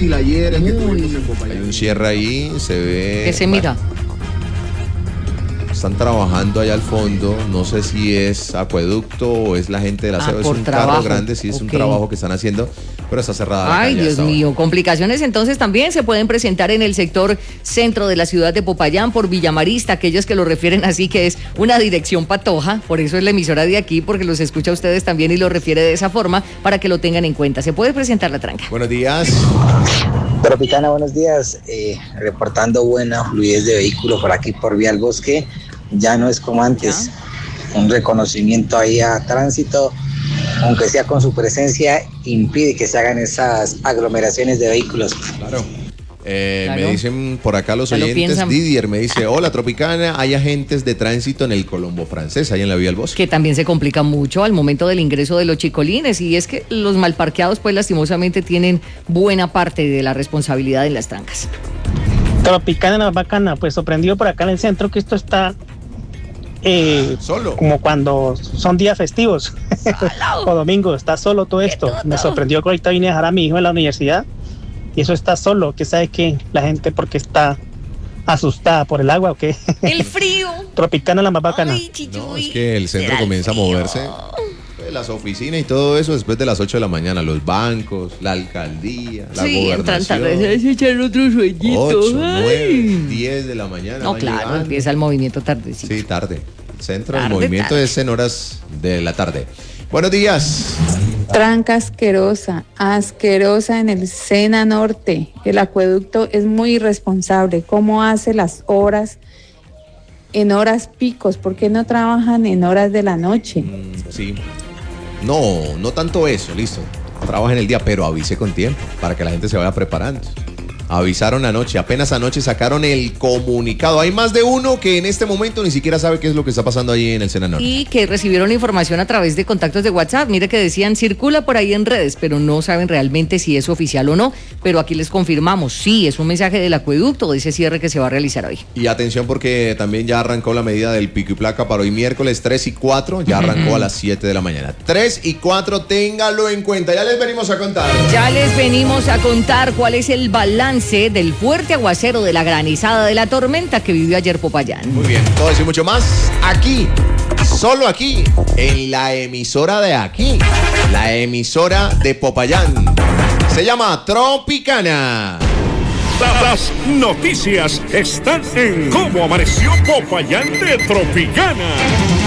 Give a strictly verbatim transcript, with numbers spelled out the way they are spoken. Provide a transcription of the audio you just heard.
difícil ayer el que tuvimos en Hay un cierre ahí, se ve... Que se mira. Están trabajando allá al fondo, no sé si es acueducto o es la gente del aseo, Ah, es por un trabajo. carro grande, sí es un Ok. trabajo que están haciendo, pero está cerrada la Ay, calle a Dios esta hora. mío. Complicaciones entonces también se pueden presentar en el sector centro de la ciudad de Popayán por Villamarista, aquellos que lo refieren así, que es una dirección patoja, por eso es la emisora de aquí, porque los escucha a ustedes también y lo refiere de esa forma, para que lo tengan en cuenta. Se puede presentar la tranca. Buenos días. Tropicana, buenos días. Eh, reportando buena fluidez de vehículos por aquí por Vía al Bosque. Ya no es como antes. Un reconocimiento ahí a tránsito, aunque sea con su presencia, impide que se hagan esas aglomeraciones de vehículos. Claro. Eh, Claro. Me dicen por acá los Ya lo oyentes, piensan. Didier me dice, hola Tropicana, hay agentes de tránsito en el Colombo francés, ahí en la Vía del Bosque. Que también se complica mucho al momento del ingreso de los chicolines, y es que los malparqueados pues lastimosamente tienen buena parte de la responsabilidad en las trancas. Tropicana bacana, pues sorprendido por acá en el centro que esto está eh, Solo. como cuando son días festivos o domingos, está solo todo esto. Me sorprendió que ahorita vine a dejar a mi hijo en la universidad y eso está solo, que sabe que la gente porque está asustada por el agua o qué. El frío. Tropicana la más bacana. Ay, chichuy. No, es que el centro Será el comienza a frío. moverse. eh, Las oficinas y todo eso después de las ocho de la mañana, los bancos, la alcaldía, la Sí, entran tarde, gobernación. se echan otro sueñito. ocho, nueve, Ay. diez de la mañana. No, van claro, llegando. empieza el movimiento tardecito. Sí, tarde. El centro del Tarde, movimiento tarde. es en horas de la tarde. Buenos días. Tranca asquerosa, asquerosa en el Sena Norte. El acueducto es muy irresponsable. ¿Cómo hace las horas en horas picos? ¿Por qué no trabajan en horas de la noche? Mm, sí. No, no tanto eso, listo. Trabaja en el día, pero avise con tiempo para que la gente se vaya preparando. Avisaron anoche, apenas anoche sacaron el comunicado. Hay más de uno que en este momento ni siquiera sabe qué es lo que está pasando ahí en el Sena Norte. Y que recibieron información a través de contactos de WhatsApp. Mire que decían, circula por ahí en redes, pero no saben realmente si es oficial o no. Pero aquí les confirmamos, sí, es un mensaje del acueducto de ese cierre que se va a realizar hoy. Y atención porque también ya arrancó la medida del pico y placa para hoy miércoles tres y cuatro. Ya arrancó a las siete de la mañana. tres y cuatro, téngalo en cuenta. Ya les venimos a contar. Ya les venimos a contar cuál es el balance del fuerte aguacero, de la granizada, de la tormenta que vivió ayer Popayán. Muy bien, todo eso y mucho más aquí, solo aquí, en la emisora de aquí, la emisora de Popayán. Se llama Tropicana. Las noticias están en Cómo Amaneció Popayán de Tropicana.